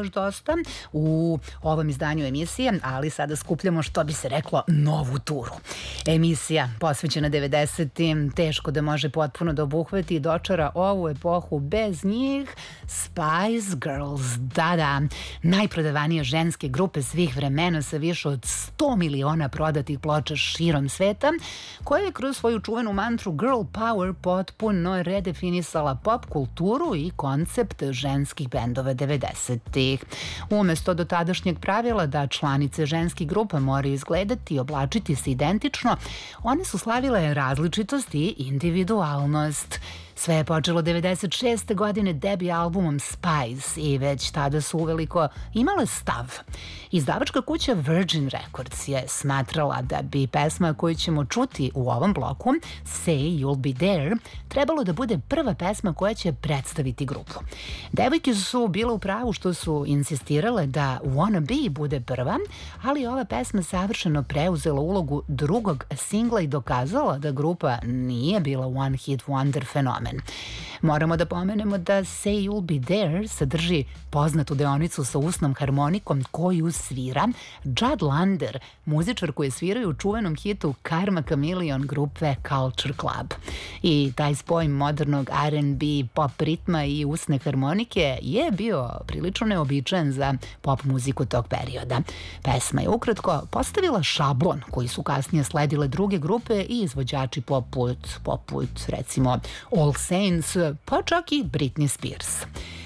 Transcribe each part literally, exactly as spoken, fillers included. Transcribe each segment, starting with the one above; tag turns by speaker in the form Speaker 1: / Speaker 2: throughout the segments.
Speaker 1: još dosta u ovom izdanju emisije, ali sada skupljamo, što bi se reklo, novu turu. Emisija posvećena devedesetim, teško da može potpuno da obuhvati i dočara ovu epohu bez njih. Spice Girls, da, da, najprodavanije ženske grupe svih vremena sa više od sto miliona prodatih ploča širom sveta, koja je kroz svoju čuvenu mantru Girl Power potpuno redefinisala pop kulturu i koncept ženskih bendova devedesetih. Umesto do tadašnjeg pravila da članice ženskih grupa moraju izgledati i oblačiti se identično, one su slavile različitost i individualnost. Sve je počelo devedeset šeste godine debi albumom Spice i već tada su uveliko imale stav. Izdavačka kuća Virgin Records je smatrala da bi pesma koju ćemo čuti u ovom bloku, Say You'll Be There, trebalo da bude prva pesma koja će predstaviti grupu. Devojke su bile u pravu što su insistirale da Wanna Be bude prva, ali ova pesma savršeno preuzela ulogu drugog singla i dokazala da grupa nije bila one hit wonder fenomen. Moramo da pomenemo da Say You'll Be There sadrži poznatu deonicu sa usnom harmonikom koju svira Judd Lander, muzičar koji je svirao u čuvenom hitu Karma Chameleon grupe Culture Club. I taj spoj modernog R and B, pop ritma i usne harmonike je bio prilično neobičajan za pop muziku tog perioda. Pesma je ukratko postavila šablon koji su kasnije sledile druge grupe i izvođači poput, poput recimo All Saints, pa čak i Britney Spears.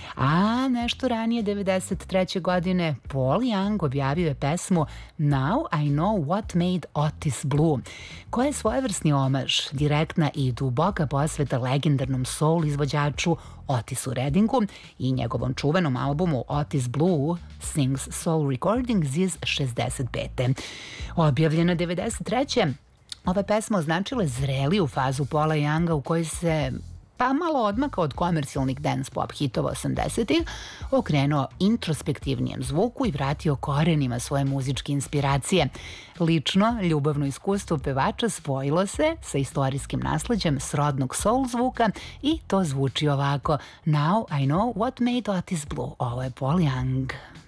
Speaker 1: A nešto ranije, devedeset treće godine, Paul Young objavio je pesmu Now I Know What Made Otis Blue, koja je svojevrsni omaž, direktna i duboka posveta legendarnom soul izvođaču Otisu Reddingu i njegovom čuvenom albumu Otis Blue Sings Soul Recordings iz šezdeset pete. Objavljena devedeset treće ova pesma označila je zreliju fazu Paula Younga u kojoj se pa malo odmaka od komercijalnih dance pop hitova osamdesetih, okrenuo introspektivnijem zvuku i vratio korenima svoje muzičke inspiracije. Lično, ljubavno iskustvo pevača spojilo se sa istorijskim nasleđem srodnog soul zvuka i to zvuči ovako: Now I Know What Made Otis Blue. Ovo je Paul Young.